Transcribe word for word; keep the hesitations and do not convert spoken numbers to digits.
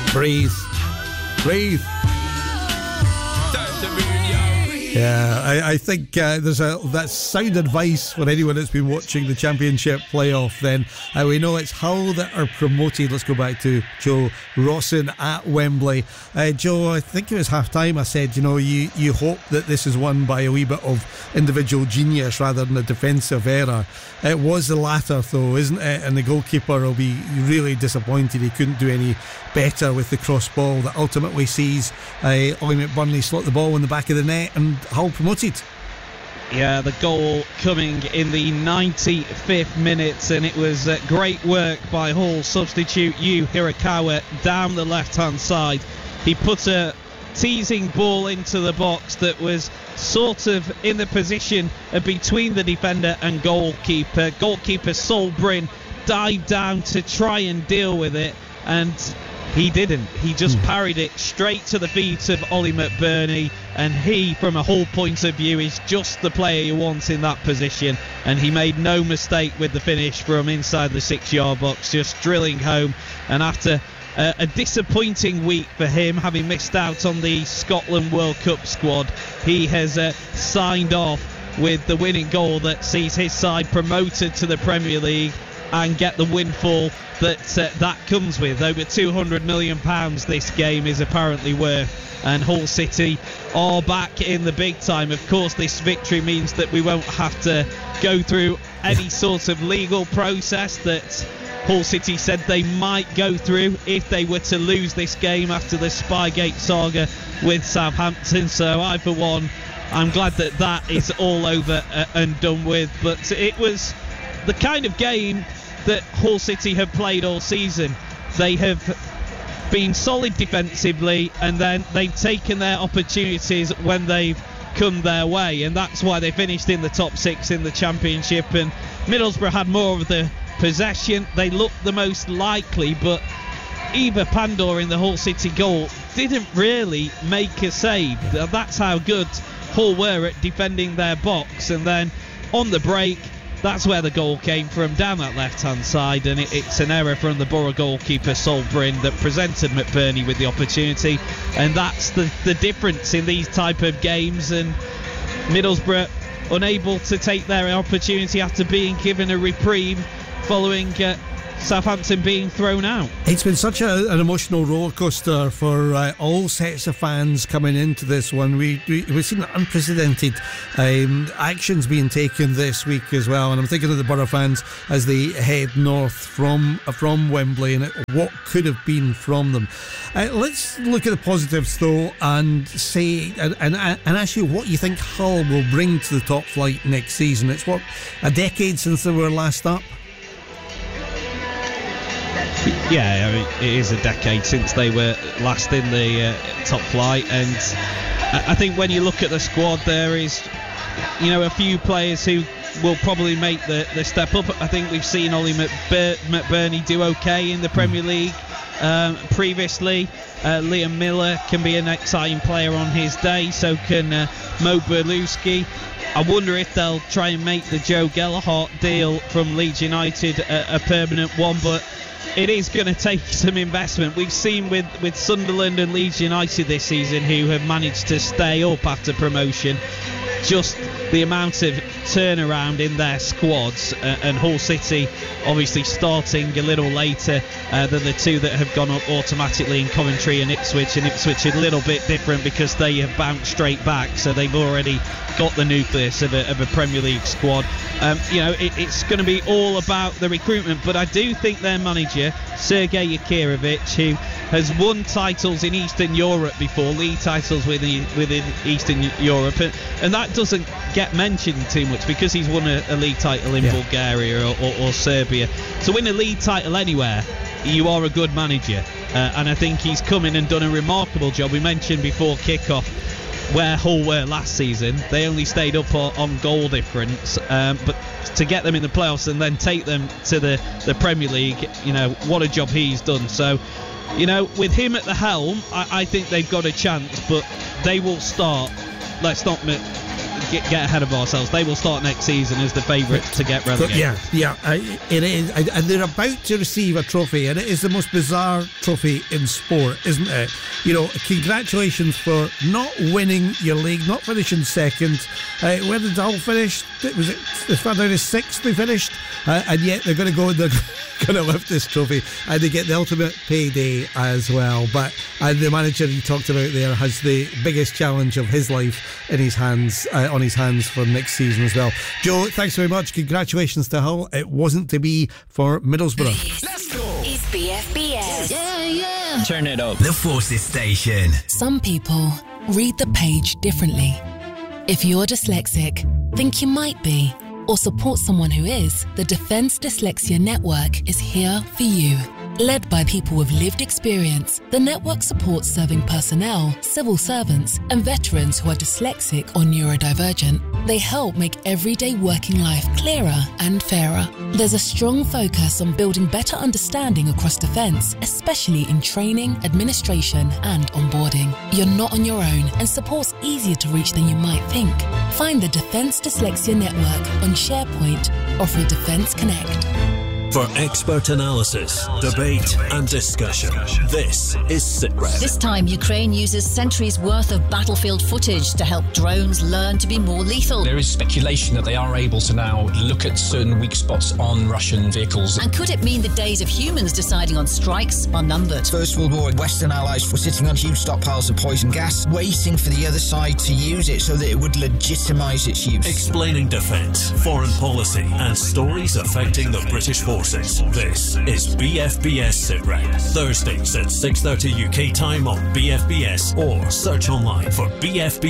Breathe. Breathe. Yeah, I, I think uh, there's a that's sound advice for anyone that's been watching the Championship playoff. Then uh, we know it's Hull that are promoted. Let's go back to Joe Rawson at Wembley. Uh, Joe, I think it was half time. I said, you know, you, you hope that this is won by a wee bit of individual genius rather than a defensive error. It was the latter, though, isn't it? And the goalkeeper will be really disappointed he couldn't do any better with the cross ball that ultimately sees uh, Ollie McBurney slot the ball in the back of the net and Hull promoted. Yeah, the goal coming in the ninety-fifth minute, and it was uh, great work by Hull substitute Yu Hirakawa down the left-hand side. He put a teasing ball into the box that was sort of in the position of between the defender and goalkeeper. Goalkeeper Sol Bryn dived down to try and deal with it, and he didn't. He just mm. parried it straight to the feet of Ollie McBurney, and he, from a Hull point of view, is just the player you want in that position, and he made no mistake with the finish from inside the six-yard box, just drilling home. And after uh, a disappointing week for him, having missed out on the Scotland World Cup squad, he has uh, signed off with the winning goal that sees his side promoted to the Premier League and get the windfall that uh, that comes with. Over two hundred million pounds this game is apparently worth, and Hull City are back in the big time. Of course, this victory means that we won't have to go through any sort of legal process that Hull City said they might go through if they were to lose this game after the Spygate saga with Southampton. So I, for one, I'm glad that that is all over uh, and done with. But it was the kind of game that Hull City have played all season. They have been solid defensively, and then they've taken their opportunities when they've come their way, and that's why they finished in the top six in the Championship. And Middlesbrough had more of the possession. They looked the most likely, but Eva Pandor in the Hull City goal didn't really make a save. That's how good Hull were at defending their box. And then on the break, that's where the goal came from, down that left-hand side, and it, it's an error from the Borough goalkeeper Sol Bryn that presented McBurney with the opportunity, and that's the, the difference in these type of games. And Middlesbrough unable to take their opportunity after being given a reprieve following uh, Southampton being thrown out. It's been such a, an emotional roller coaster for uh, all sets of fans coming into this one. We, we, we've seen unprecedented um, actions being taken this week as well, and I'm thinking of the Borough fans as they head north from uh, from Wembley and it, what could have been from them. Uh, let's look at the positives though, and say and, and, and ask you what you think Hull will bring to the top flight next season. It's what, a decade since they were last up? Yeah, I mean, it is a decade since they were last in the uh, top flight, and I think when you look at the squad, there is, you know, a few players who will probably make the, the step up. I think we've seen Ollie McBur- McBurney do okay in the Premier League um, previously. Uh, Liam Miller can be an exciting player on his day, so can uh, Mo Berlewski. I wonder if they'll try and make the Joe Gelhardt deal from Leeds United a, a permanent one, but it is going to take some investment. We've seen with, with Sunderland and Leeds United this season, who have managed to stay up after promotion, just the amount of turnaround in their squads, uh, and Hull City obviously starting a little later uh, than the two that have gone up automatically in Coventry and Ipswich, and Ipswich a little bit different because they have bounced straight back, so they've already got the nucleus of a, of a Premier League squad. Um, you know, it, it's going to be all about the recruitment, but I do think their manager, Sergei Yakirovich, who has won titles in Eastern Europe before, league titles within, within Eastern Europe, and, and that doesn't get mentioned too much because he's won a, a league title in yeah. Bulgaria or, or, or Serbia. To win a league title anywhere, you are a good manager, uh, and I think he's come in and done a remarkable job. We mentioned before kick-off where Hull were last season. They only stayed up on goal difference, um, but to get them in the playoffs and then take them to the, the Premier League, you know, what a job he's done. So, you know, with him at the helm, I, I think they've got a chance, but they will start, let's not get, get ahead of ourselves. They will start next season as the favourite to get relegated. Yeah, yeah, uh, it is, and they're about to receive a trophy, and it is the most bizarre trophy in sport, isn't it? You know, congratulations for not winning your league, not finishing second. Uh, where did Hull finish? Was it as far down as sixth they finished? Uh, and yet they're going to go and they're going to lift this trophy, and they get the ultimate payday as well. But uh, the manager you talked about there has the biggest challenge of his life in his hands, uh, on his hands for next season as well. Joe, thanks very much. Congratulations to Hull. It wasn't to be for Middlesbrough. Let's go. It's B F B S. Yeah, yeah. Turn it up. The Forces Station. Some people read the page differently. If you're dyslexic, think you might be, or support someone who is, the Defence Dyslexia Network is here for you. Led by people with lived experience, the network supports serving personnel, civil servants, and veterans who are dyslexic or neurodivergent. They help make everyday working life clearer and fairer. There's a strong focus on building better understanding across Defence, especially in training, administration, and onboarding. You're not on your own, and support's easier to reach than you might think. Find the Defence Dyslexia Network on SharePoint or through Defence Connect. For expert analysis, debate and discussion, this is SITREP. This time, Ukraine uses centuries' worth of battlefield footage to help drones learn to be more lethal. There is speculation that they are able to now look at certain weak spots on Russian vehicles. And could it mean the days of humans deciding on strikes are numbered? First World War, Western allies were sitting on huge stockpiles of poison gas, waiting for the other side to use it so that it would legitimise its use. Explaining defence, foreign policy and stories affecting the British forces. This is B F B S SITREP. Thursdays at six thirty U K time on B F B S, or search online for B F B S.